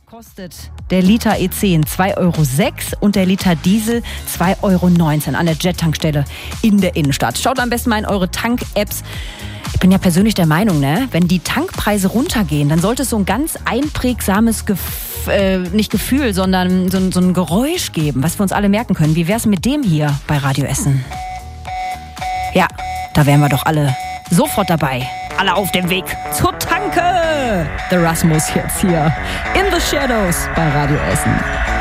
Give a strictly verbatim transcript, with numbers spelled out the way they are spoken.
kostet der Liter E zehn zwei Euro sechs und der Liter Diesel zwei Euro neunzehn an der Jet-Tankstelle in der Innenstadt. Schaut am besten mal in eure Tank-Apps. Ich bin ja persönlich der Meinung, ne, wenn die Tankpreise runtergehen, dann sollte es so ein ganz einprägsames Gefühl, äh, nicht Gefühl, sondern so, so ein Geräusch geben, was wir uns alle merken können. Wie wär's mit dem hier bei Radio Essen? Ja, da wären wir doch alle sofort dabei. Alle auf dem Weg zur Tanke! The Rasmus jetzt hier in the Shadows bei Radio Essen.